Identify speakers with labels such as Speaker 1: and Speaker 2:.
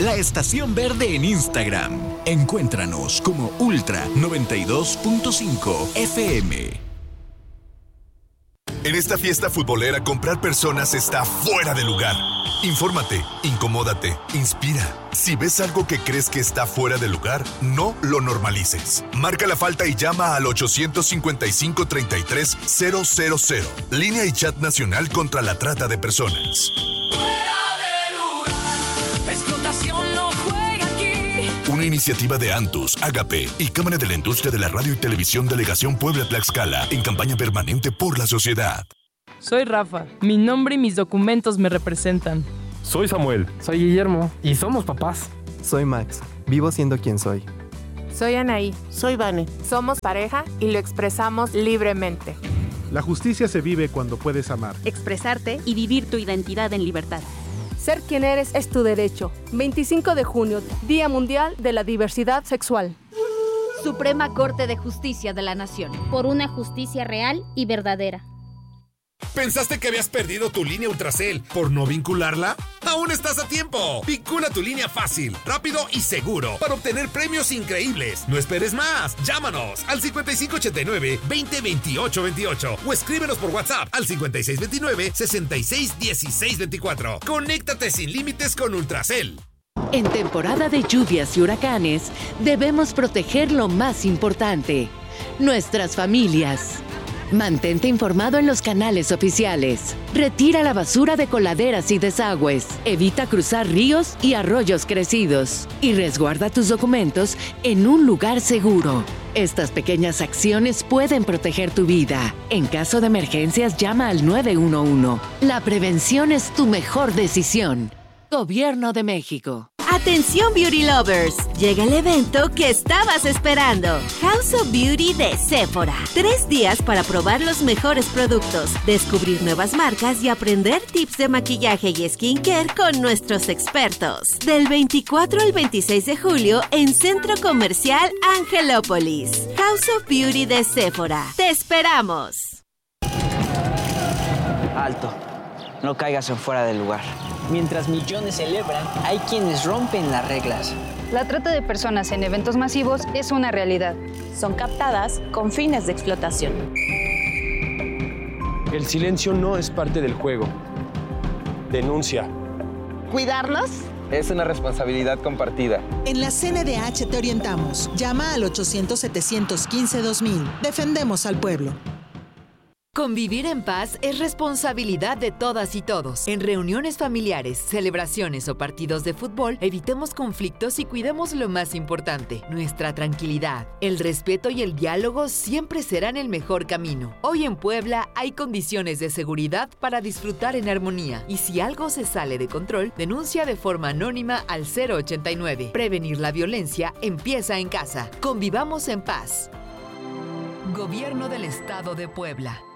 Speaker 1: La Estación Verde en Instagram. Encuéntranos como Ultra 92.5 FM.
Speaker 2: En esta fiesta futbolera, comprar personas está fuera de lugar. Infórmate, incomódate, inspira. Si ves algo que crees que está fuera de lugar, no lo normalices. Marca la falta y llama al 855-33-000. Línea y chat nacional contra la trata de personas. Una iniciativa de Antus, Agape y Cámara de la Industria de la Radio y Televisión Delegación Puebla-Tlaxcala en campaña permanente por la sociedad.
Speaker 3: Soy Rafa. Mi nombre y mis documentos me representan.
Speaker 4: Soy Samuel.
Speaker 5: Soy Guillermo. Y somos papás.
Speaker 6: Soy Max. Vivo siendo quien soy.
Speaker 7: Soy Anaí.
Speaker 8: Soy Vane.
Speaker 7: Somos pareja y lo expresamos libremente.
Speaker 9: La justicia se vive cuando puedes amar,
Speaker 10: expresarte y vivir tu identidad en libertad.
Speaker 11: Ser quien eres es tu derecho. 25 de junio, Día Mundial de la Diversidad Sexual.
Speaker 12: Suprema Corte de Justicia de la Nación.
Speaker 13: Por una justicia real y verdadera.
Speaker 14: ¿Pensaste que habías perdido tu línea Ultracel por no vincularla? ¡Aún estás a tiempo! Vincula tu línea fácil, rápido y seguro para obtener premios increíbles. No esperes más. Llámanos al 5589-202828 o escríbenos por WhatsApp al 5629-661624. Conéctate sin límites con Ultracel.
Speaker 15: En temporada de lluvias y huracanes, debemos proteger lo más importante: nuestras familias. Mantente informado en los canales oficiales. Retira la basura de coladeras y desagües. Evita cruzar ríos y arroyos crecidos. Y resguarda tus documentos en un lugar seguro. Estas pequeñas acciones pueden proteger tu vida. En caso de emergencias, llama al 911. La prevención es tu mejor decisión. Gobierno de México.
Speaker 16: Atención Beauty Lovers, llega el evento que estabas esperando. House of Beauty de Sephora. 3 días para probar los mejores productos, descubrir nuevas marcas y aprender tips de maquillaje y skincare con nuestros expertos. Del 24 al 26 de julio en Centro Comercial Angelópolis. House of Beauty de Sephora. ¡Te esperamos!
Speaker 17: Alto. No caigas en fuera del lugar. Mientras millones celebran, hay quienes rompen las reglas.
Speaker 18: La trata de personas en eventos masivos es una realidad.
Speaker 19: Son captadas con fines de explotación.
Speaker 4: El silencio no es parte del juego. Denuncia.
Speaker 8: ¿Cuidarnos?
Speaker 20: Es una responsabilidad compartida.
Speaker 21: En la CNDH te orientamos. Llama al 800-715-2000. Defendemos al pueblo.
Speaker 22: Convivir en paz es responsabilidad de todas y todos. En reuniones familiares, celebraciones o partidos de fútbol, evitemos conflictos y cuidemos lo más importante, nuestra tranquilidad. El respeto y el diálogo siempre serán el mejor camino. Hoy en Puebla hay condiciones de seguridad para disfrutar en armonía. Y si algo se sale de control, denuncia de forma anónima al 089. Prevenir la violencia empieza en casa. Convivamos en paz. Gobierno del Estado de Puebla.